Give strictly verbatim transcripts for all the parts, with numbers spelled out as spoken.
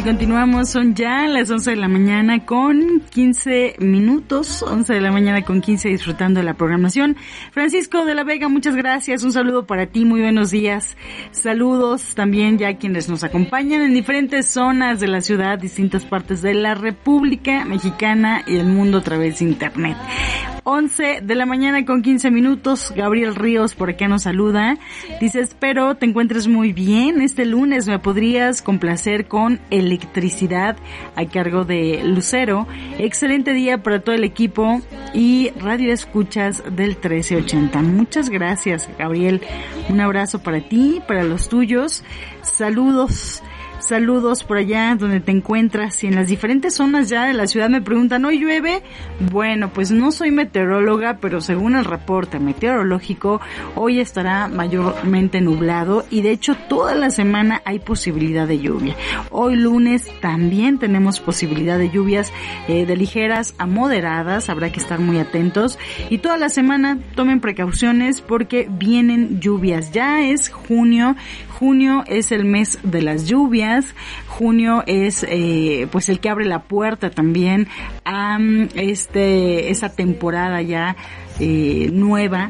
continuamos, son ya las once de la mañana con quince minutos, once de la mañana con quince, disfrutando de la programación. Francisco de la Vega, muchas gracias, un saludo para ti, muy buenos días. Saludos también ya a quienes nos acompañan en diferentes zonas de la ciudad, distintas partes de la República Mexicana y el mundo a través de internet. once de la mañana con quince minutos, Gabriel Ríos por acá nos saluda, dice: espero te encuentres muy bien, este lunes me podrías complacer con Electricidad a cargo de Lucero. Excelente día para todo el equipo y radio escuchas del trece ochenta. Muchas gracias, Gabriel, un abrazo para ti, para los tuyos, saludos. Saludos por allá donde te encuentras y en las diferentes zonas ya de la ciudad. Me preguntan, ¿hoy llueve? Bueno, pues no soy meteoróloga, pero según el reporte meteorológico, hoy estará mayormente nublado y de hecho toda la semana hay posibilidad de lluvia. Hoy lunes también tenemos posibilidad de lluvias eh, de ligeras a moderadas, habrá que estar muy atentos y toda la semana tomen precauciones porque vienen lluvias. Ya es junio, junio es el mes de las lluvias. Junio es eh, pues el que abre la puerta también a este esa temporada ya eh, nueva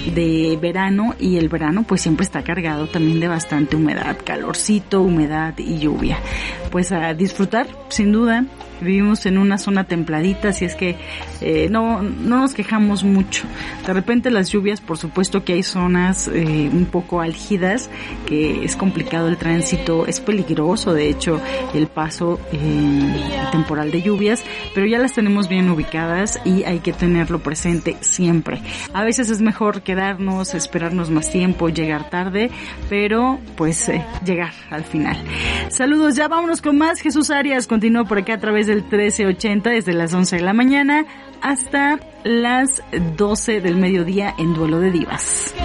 de verano, y el verano pues siempre está cargado también de bastante humedad, calorcito, humedad y lluvia. Pues a disfrutar, sin duda. Vivimos en una zona templadita, así es que eh, no no nos quejamos mucho. De repente las lluvias, por supuesto que hay zonas eh, un poco álgidas, que es complicado el tránsito, es peligroso de hecho el paso eh, temporal de lluvias, pero ya las tenemos bien ubicadas y hay que tenerlo presente siempre. A veces es mejor quedarnos, esperarnos más tiempo, llegar tarde, pero pues eh, llegar al final. Saludos, ya vámonos con más. Jesús Arias continúa por acá a través del trece ochenta desde las once de la mañana hasta las doce del mediodía en Duelo de Divas.